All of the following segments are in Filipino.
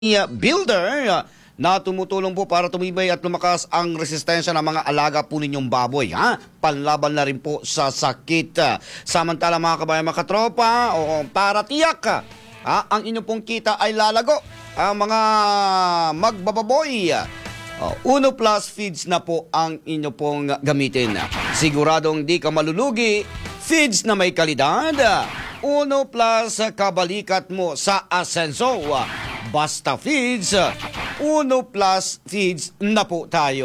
builder na tumutulong po para tumibay at lumakas ang resistensya ng mga alaga po ninyong baboy. Panlaban na rin po sa sakit. Samantala mga kabayan, mga katropa, para tiyak ang inyong pong kita ay lalago. Ang mga magbababoy, Uno Plus feeds na po ang inyo pong gamitin. Siguradong di ka malulugi. Feeds na may kalidad. Uno Plus kabalikat mo sa asenso. Basta Feeds, Uno Plus Feeds na po tayo.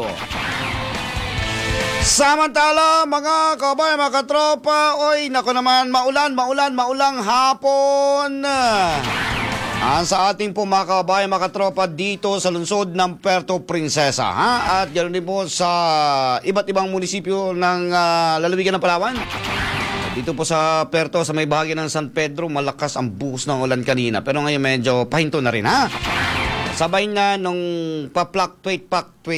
Samantala, mga kabayan, mga katropa, nako naman, maulang hapon. Sa ating po mga kabayan, mga katropa dito sa lungsod ng Puerto Princesa. At ganoon din po sa iba't ibang munisipyo ng lalawigan ng Palawan. Dito po sa Puerto, sa may bahagi ng San Pedro, malakas ang buhos ng ulan kanina. Pero ngayon medyo pahinto na rin, Sabay na nung pa-fluctuate.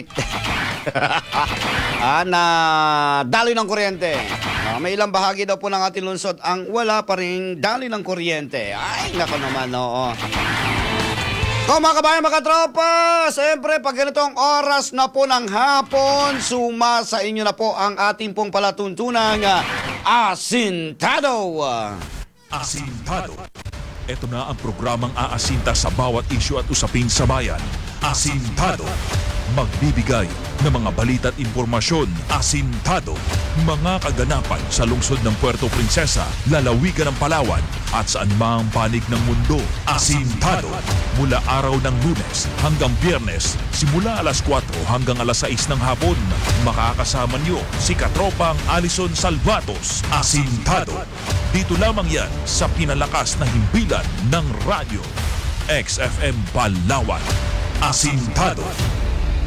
Na daloy ng kuryente. May ilang bahagi daw po ng ating lungsod ang wala pa rin daloy ng kuryente. Ay, nako naman, oo. Mga kabayan, mga tropa, siyempre pag ganitong oras na po ng hapon, suma sa inyo na po ang ating pong palatuntunang Asintado. Asintado. Ito na ang programang aasinta sa bawat isyu at usapin sa bayan. Asintado. Magbibigay ng mga balita at impormasyon. Asintado. Mga kaganapan sa lungsod ng Puerto Princesa, lalawigan ng Palawan at saan mang panig ng mundo. Asintado. Mula araw ng Lunes hanggang Biyernes, simula alas 4 hanggang alas 6 ng hapon, makakasama niyo si Katropang Alison Salvatos. Asintado. Dito lamang yan sa pinalakas na himpilan ng radyo. XFM Palawan. Asintado.